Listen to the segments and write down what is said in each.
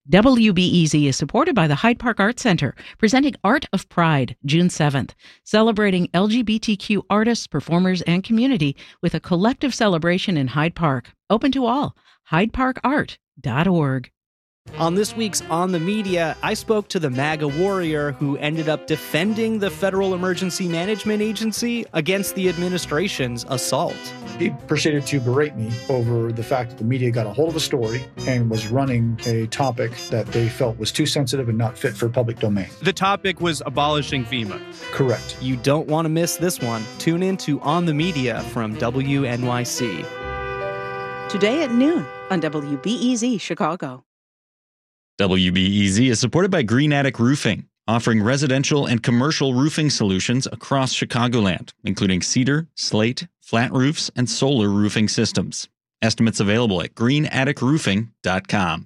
WBEZ is supported by the Hyde Park Art Center, presenting Art of Pride, June 7th, celebrating LGBTQ artists, performers, and community with a collective celebration in Hyde Park. Open to all. HydeParkArt.org. On this week's On the Media, I spoke to the MAGA warrior who ended up defending the Federal Emergency Management Agency against the administration's assault. He proceeded to berate me over the fact that the media got a hold of a story and was running a topic that they felt was too sensitive and not fit for public domain. The topic was abolishing FEMA. Correct. You don't want to miss this one. Tune in to On the Media from WNYC. Today at noon on WBEZ Chicago. WBEZ is supported by Green Attic Roofing, offering residential and commercial roofing solutions across Chicagoland, including cedar, slate, flat roofs, and solar roofing systems. Estimates available at greenatticroofing.com.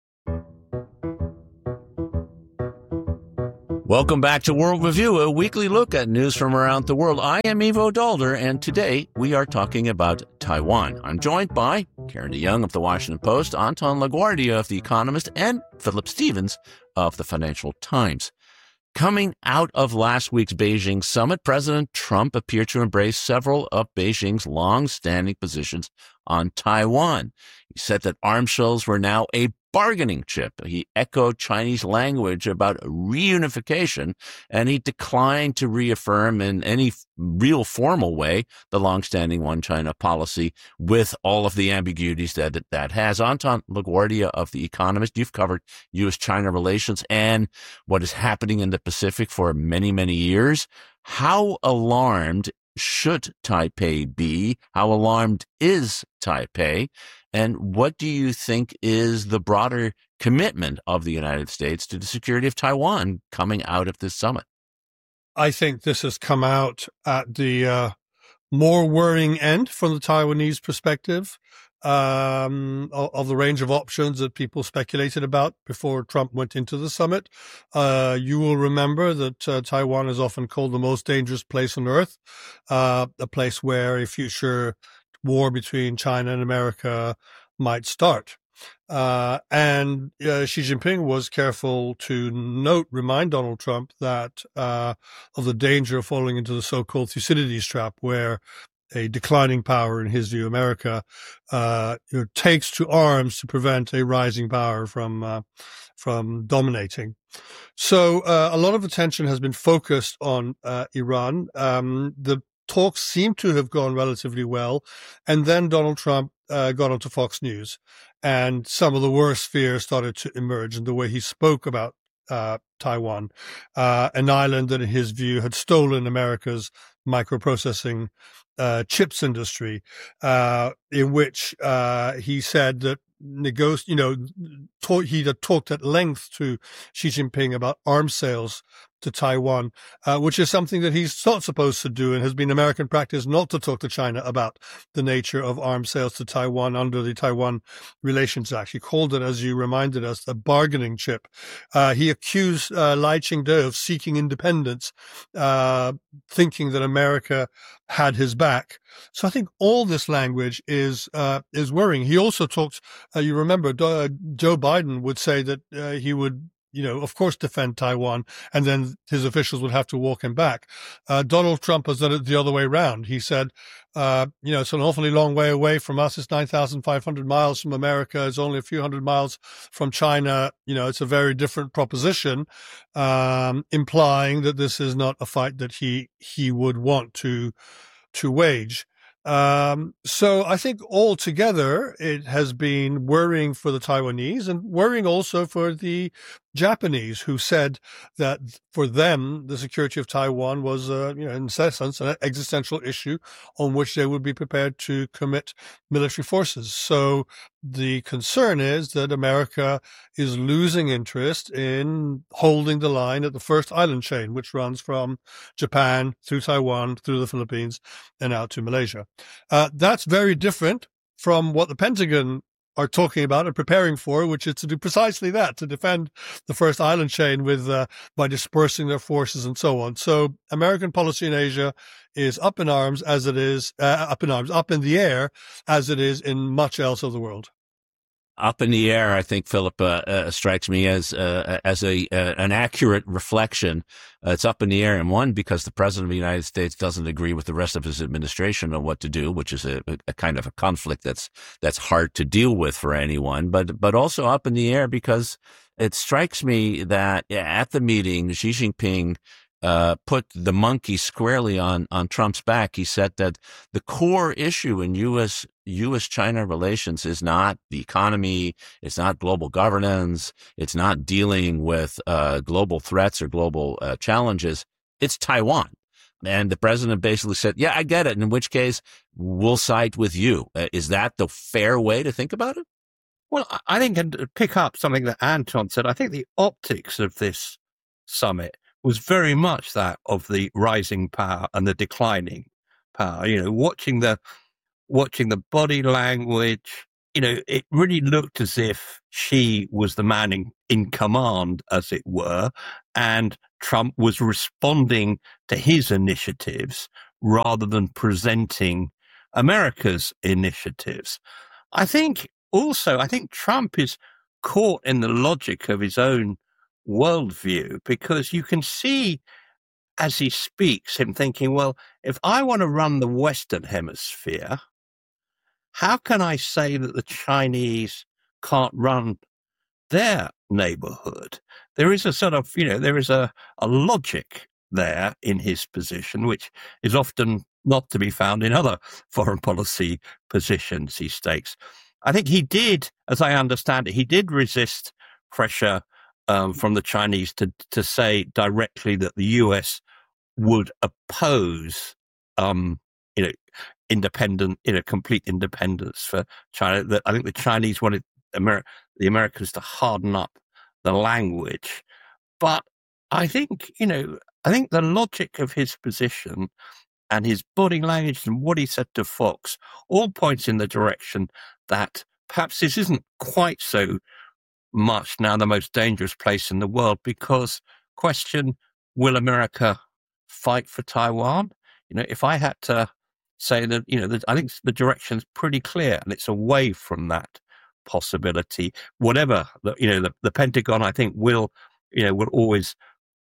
Welcome back to World Review, a weekly look at news from around the world. I am Ivo Dalder, and today we are talking about Taiwan. I'm joined by Karen DeYoung of The Washington Post, Anton LaGuardia of The Economist, and Philip Stevens of The Financial Times. Coming out of last week's Beijing summit, President Trump appeared to embrace several of Beijing's long-standing positions on Taiwan. He said that arms shows were now a bargaining chip. He echoed Chinese language about reunification, and he declined to reaffirm in any real formal way the longstanding one China policy with all of the ambiguities that that has. Anton LaGuardia of The Economist, you've covered U.S.-China relations and what is happening in the Pacific for many, many years. How alarmed should Taipei be? How alarmed is Taipei? And what do you think is the broader commitment of the United States to the security of Taiwan coming out of this summit? I think this has come out at the more worrying end from the Taiwanese perspective of the range of options that people speculated about before Trump went into the summit. You will remember that Taiwan is often called the most dangerous place on earth, a place where a future war between China and America might start. And Xi Jinping was careful to remind Donald Trump that of the danger of falling into the so-called Thucydides trap, where a declining power, in his view, America, takes to arms to prevent a rising power from dominating. So a lot of attention has been focused on Iran. The talks seem to have gone relatively well. And then Donald Trump got onto Fox News, and some of the worst fears started to emerge in the way he spoke about Taiwan, an island that in his view had stolen America's microprocessing chips industry, in which he said that he had talked at length to Xi Jinping about arms sales to Taiwan, which is something that he's not supposed to do and has been American practice not to talk to China about the nature of arms sales to Taiwan under the Taiwan Relations Act. He called it, as you reminded us, a bargaining chip. He accused Lai Ching-te of seeking independence, thinking that America had his back. So I think all this language is worrying. He also talked, you remember, Joe Biden would say that he would, of course, defend Taiwan, and then his officials would have to walk him back. Donald Trump has done it the other way around. He said, it's an awfully long way away from us. It's 9,500 miles from America. It's only a few hundred miles from China. It's a very different proposition, implying that this is not a fight that he would want to wage. So I think altogether it has been worrying for the Taiwanese and worrying also for the Japanese, who said that for them, the security of Taiwan was, in essence, an existential issue on which they would be prepared to commit military forces. So the concern is that America is losing interest in holding the line at the first island chain, which runs from Japan through Taiwan, through the Philippines, and out to Malaysia. That's very different from what the Pentagon are talking about and preparing for, which is to do precisely that, to defend the first island chain by dispersing their forces and so on. So American policy in Asia is up in arms as it is, up in the air as it is in much else of the world. up in the air, I think, Philip, strikes me as an accurate reflection. It's up in the air, and one, because the president of the United States doesn't agree with the rest of his administration on what to do, which is a kind of a conflict that's hard to deal with for anyone. But also up in the air because it strikes me that at the meeting, Xi Jinping put the monkey squarely on Trump's back. He said that the core issue in U.S.-China relations is not the economy, it's not global governance, it's not dealing with global threats or global challenges. It's Taiwan. And the president basically said, yeah, I get it, in which case we'll side with you. Is that the fair way to think about it? Well, I think, and to pick up something that Anton said, I think the optics of this summit was very much that of the rising power and the declining power. Watching the body language, it really looked as if Xi was the man in command, as it were, and Trump was responding to his initiatives rather than presenting America's initiatives. I think Trump is caught in the logic of his own worldview, because you can see as he speaks him thinking, well, if I want to run the Western Hemisphere, how can I say that the Chinese can't run their neighborhood? There is a sort of, there is a logic there in his position, which is often not to be found in other foreign policy positions he takes. I think he did, as I understand it, he did resist pressure from the Chinese to say directly that the US would oppose, complete independence for China. That I think the Chinese wanted the Americans to harden up the language, but I think the logic of his position and his body language and what he said to Fox all points in the direction that perhaps this isn't quite so much now the most dangerous place in the world, because question, will America fight for Taiwan? If I had to say that, I think the direction's pretty clear and it's away from that possibility. Whatever, the Pentagon, I think, will always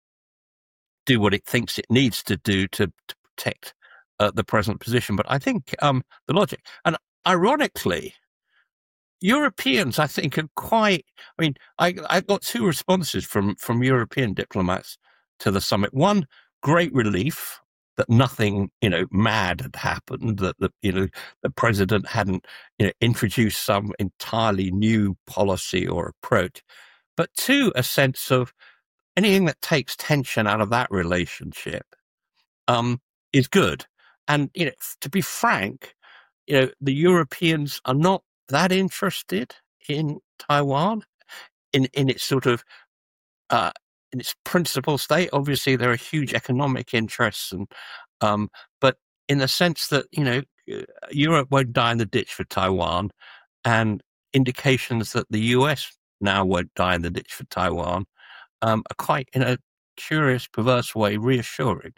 do what it thinks it needs to do to protect the present position. But I think the logic, and ironically, Europeans, I think, are quite. I mean, I got two responses from European diplomats to the summit. One, great relief that nothing, mad had happened, that the president hadn't, introduced some entirely new policy or approach. But two, a sense of anything that takes tension out of that relationship is good. And to be frank, the Europeans are not that interested in Taiwan in its sort of in its principal state. Obviously, there are huge economic interests, and but in the sense that Europe won't die in the ditch for Taiwan, and indications that the US now won't die in the ditch for Taiwan are quite, in a curious, perverse way, reassuring.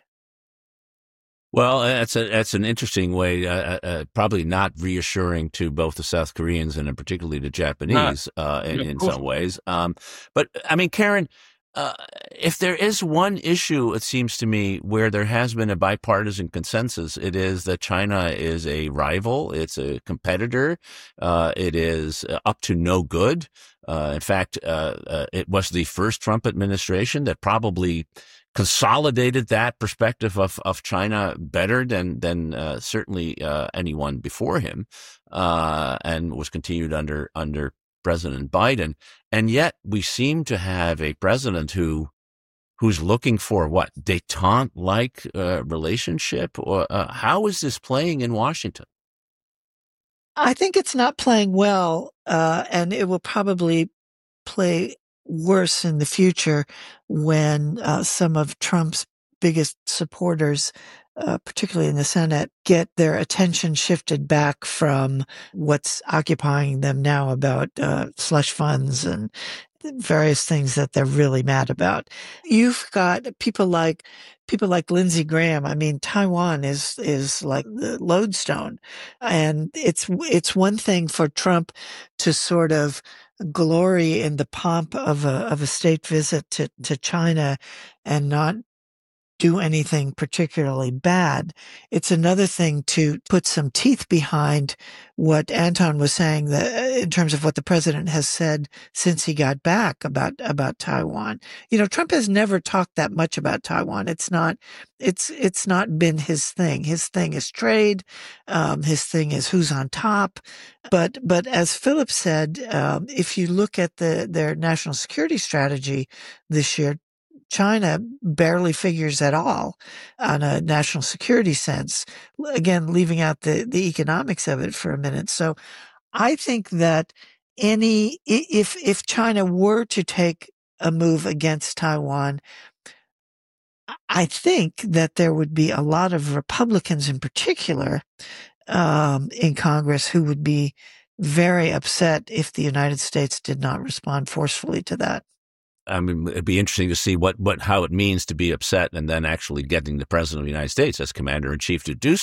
Well, that's an interesting way, probably not reassuring to both the South Koreans and particularly the Japanese in some ways. But I mean, Karen, if there is one issue, it seems to me, where there has been a bipartisan consensus, it is that China is a rival, it's a competitor, it is up to no good. In fact, it was the first Trump administration that probably consolidated that perspective of China better than certainly anyone before him, and was continued under President Biden. And yet we seem to have a president who's looking for what, détente-like relationship, or how is this playing in Washington? I think it's not playing well, and it will probably play worse in the future when some of Trump's biggest supporters, particularly in the Senate, get their attention shifted back from what's occupying them now about slush funds various things that they're really mad about. You've got people like Lindsey Graham. I mean, Taiwan is like the lodestone, and it's one thing for Trump to sort of glory in the pomp of a state visit to China and not do anything particularly bad. It's another thing to put some teeth behind what Anton was saying, that in terms of what the president has said since he got back about Taiwan. Trump has never talked that much about Taiwan. It's not been his thing. His thing is trade. His thing is who's on top. But as Philip said, if you look at their national security strategy this year, China barely figures at all on a national security sense. Again, leaving out the economics of it for a minute. So I think that if China were to take a move against Taiwan, I think that there would be a lot of Republicans in particular in Congress who would be very upset if the United States did not respond forcefully to that. I mean, it'd be interesting to see how it means to be upset and then actually getting the president of the United States as commander in chief to do